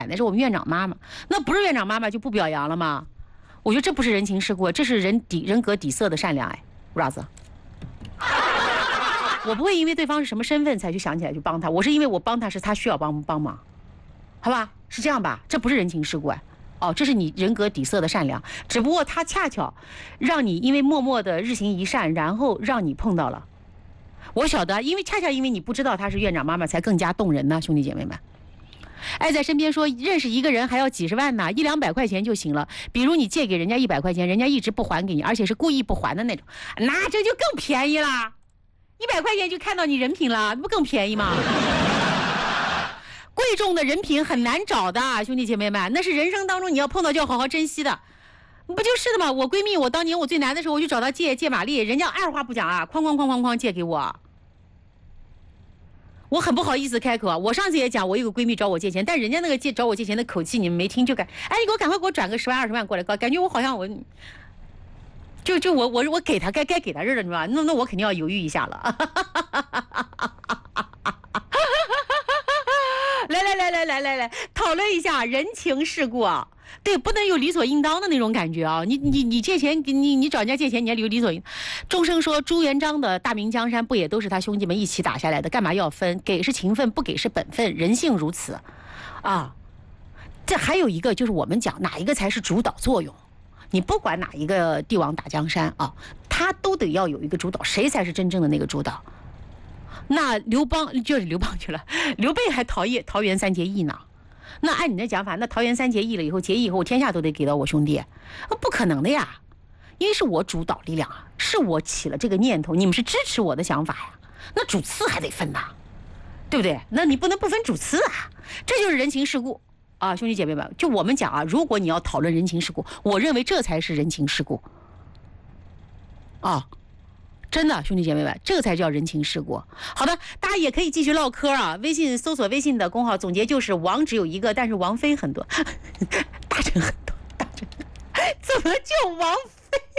奶是我们院长妈妈，那不是院长妈妈就不表扬了吗？我觉得这不是人情世故，这是人格底色的善良。哎 ，Raz， 我不会因为对方是什么身份才去想起来去帮他，我是因为我帮他是他需要帮忙，好吧？是这样吧？这不是人情世故哎。哦，这是你人格底色的善良，只不过他恰巧让你因为默默的日行一善，然后让你碰到了。我晓得，恰巧因为你不知道他是院长妈妈，才更加动人呢，兄弟姐妹们。爱在身边说，认识一个人还要几十万呢，100-200块钱就行了。比如你借给人家100块钱，人家一直不还给你，而且是故意不还的那种，那这就更便宜啦。100块钱就看到你人品了，那不更便宜吗？贵重的人品很难找的，兄弟姐妹们，那是人生当中你要碰到就要好好珍惜的，不就是的吗？我闺蜜，我当年我最难的时候，我就找她借玛丽，人家二话不讲啊，哐借给我。我很不好意思开口，我上次也讲，我有个闺蜜找我借钱，但人家那个找我借钱的口气你们没听，就你赶快给我转个10万20万过来，感觉我好像我给他该给他日了，你知道吧？那我肯定要犹豫一下了。来，讨论一下人情世故啊。对，不能有理所应当的那种感觉啊！你借钱，你找人家借钱，你还有理所应当。钟声说，朱元璋的大明江山不也都是他兄弟们一起打下来的？干嘛要分？给是情分，不给是本分，人性如此，啊！这还有一个就是我们讲哪一个才是主导作用？你不管哪一个帝王打江山啊，他都得要有一个主导，谁才是真正的那个主导？那刘邦就是刘邦去了，刘备还桃园3结义呢。那按你的讲法，那桃园3结义了以后，结义以后天下都得给到我兄弟，不可能的呀，因为是我主导力量啊，是我起了这个念头，你们是支持我的想法呀，那主次还得分呐，对不对？那你不能不分主次啊，这就是人情世故啊，兄弟姐妹们，就我们讲啊，如果你要讨论人情世故，我认为这才是人情世故啊。真的，兄弟姐妹们，这才叫人情世故。好的，大家也可以继续唠嗑啊。微信搜索微信的公号，总结就是王只有一个，但是王妃很多，大臣很多，大臣怎么就王妃？